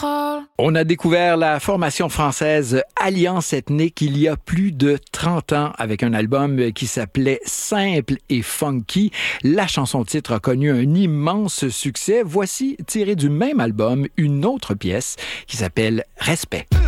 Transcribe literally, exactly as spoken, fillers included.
contrôle. On a découvert la formation française Alliance ethnique il y a plus de trente ans avec un album qui s'appelait Simple et Funky. La chanson-titre a connu un immense succès. Voici, tiré du même album, une autre pièce qui s'appelle Respect.